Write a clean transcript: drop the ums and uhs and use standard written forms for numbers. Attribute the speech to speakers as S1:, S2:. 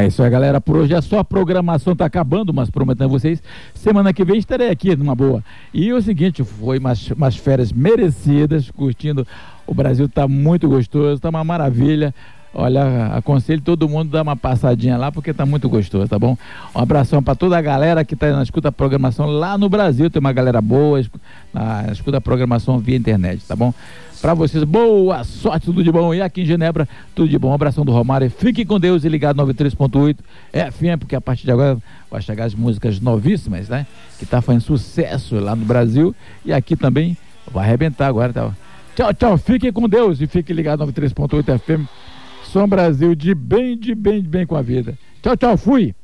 S1: É isso aí, galera. Por hoje é só, a programação tá acabando, mas prometendo a vocês, semana que vem estarei aqui numa boa. E o seguinte, foi umas férias merecidas, curtindo. O Brasil tá muito gostoso, tá uma maravilha. Olha, aconselho todo mundo a dar uma passadinha lá, porque tá muito gostoso, tá bom? Um abração para toda a galera que tá na escuta a programação lá no Brasil. Tem uma galera boa, escuta a programação via internet, tá bom? Para vocês, boa sorte, tudo de bom. E aqui em Genebra, tudo de bom. Um abração do Romário. Fique com Deus e ligado 93.8 FM, porque a partir de agora vai chegar as músicas novíssimas, né? Que tá fazendo sucesso lá no Brasil e aqui também vai arrebentar agora, tá? Tchau, tchau. Fiquem com Deus e fique ligado 93.8 FM. Som Brasil, de bem com a vida. Tchau, tchau, fui!